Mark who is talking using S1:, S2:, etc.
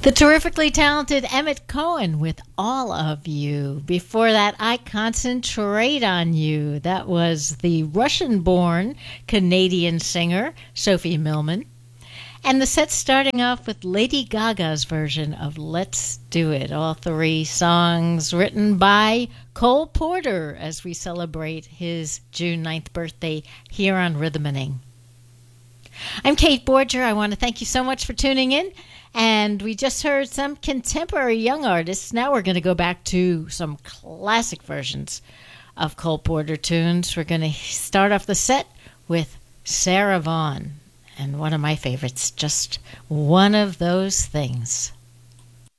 S1: The terrifically talented Emmett Cohen with All of You. Before that, I Concentrate on You. That was the Russian born Canadian singer Sophie Millman. And the set starting off with Lady Gaga's version of Let's Do It. All three songs written by Cole Porter as we celebrate his June 9th birthday here on Rhythmaning. I'm Kate Borger. I want to thank you so much for tuning in. And we just heard some contemporary young artists. Now we're going to go back to some classic versions of Cole Porter tunes. We're going to start off the set with Sarah Vaughan. And one of my favorites, Just One of Those Things.